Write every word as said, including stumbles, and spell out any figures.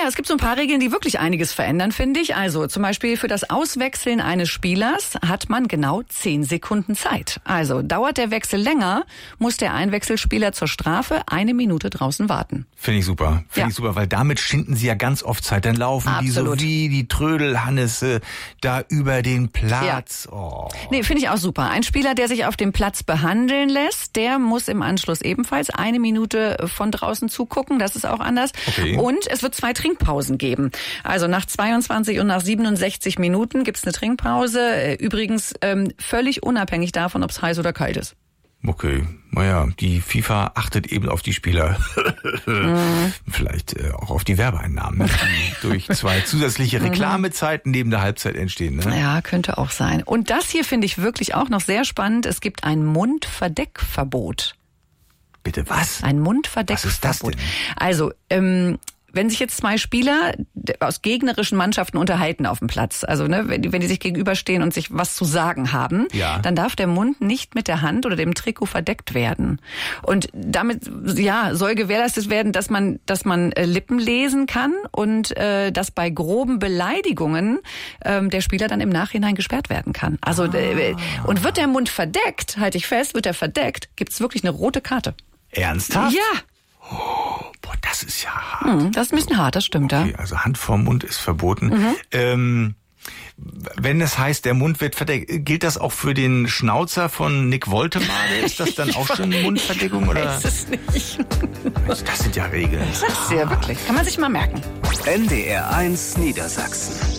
es gibt so ein paar Regeln, die wirklich einiges verändern, finde ich. Also zum Beispiel für das Auswechseln eines Spielers hat man genau zehn Sekunden Zeit. Also dauert der Wechsel länger, muss der Einwechselspieler zur Strafe eine Minute draußen warten. Finde ich super. Finde Ja. ich super, weil damit schinden sie ja ganz oft Zeit. Dann laufen die so Absolut. wie die Trödelhannisse da über den Platz. Ja. Oh. Nee, finde ich auch super. Ein Spieler, der sich auf dem Platz behandeln lässt, der muss im Anschluss ebenfalls eine Minute von draußen zugucken. Das ist auch anders. Okay. Und es wird zwei Trinkpausen geben. Also nach zweiundzwanzig und nach siebenundsechzig Minuten gibt's eine Trinkpause. Übrigens ähm, völlig unabhängig davon, ob es heiß oder kalt ist. Okay, naja, die FIFA achtet eben auf die Spieler. Mhm. Vielleicht äh, auch auf die Werbeeinnahmen, die durch zwei zusätzliche Reklamezeiten neben der Halbzeit entstehen. Ne? Ja, könnte auch sein. Und das hier finde ich wirklich auch noch sehr spannend. Es gibt ein Mundverdeckverbot. Bitte was? Ein Mundverdeckverbot. Was ist das denn? Also, ähm, wenn sich jetzt zwei Spieler aus gegnerischen Mannschaften unterhalten auf dem Platz, also ne, wenn die, wenn die sich gegenüberstehen und sich was zu sagen haben, Ja. dann darf der Mund nicht mit der Hand oder dem Trikot verdeckt werden. Und damit ja soll gewährleistet werden, dass man dass man äh, Lippen lesen kann und äh, dass bei groben Beleidigungen ähm, der Spieler dann im Nachhinein gesperrt werden kann. Also äh, und wird der Mund verdeckt, halte ich fest, wird er verdeckt, gibt's wirklich eine rote Karte. Ernsthaft? Ja. Boah, das ist ja hart. Hm, das ist ein bisschen hart, das stimmt, Okay, ja. also Hand vorm Mund ist verboten. Mhm. Ähm, wenn es heißt, der Mund wird verdeckt, gilt das auch für den Schnauzer von Nick Woltemade? Ist das dann auch schon Mundverdeckung? Oder? Weiß es nicht. Das sind ja Regeln. Das ist ja wirklich. Kann man sich mal merken. N D R eins Niedersachsen.